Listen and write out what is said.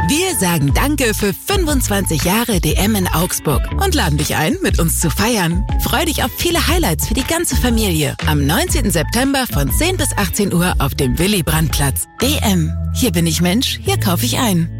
Wir sagen Danke für 25 Jahre DM in Augsburg und laden dich ein, mit uns zu feiern. Freu dich auf viele Highlights für die ganze Familie. Am 19. September von 10 bis 18 Uhr auf dem Willy-Brandt-Platz. DM. Hier bin ich Mensch, hier kaufe ich ein.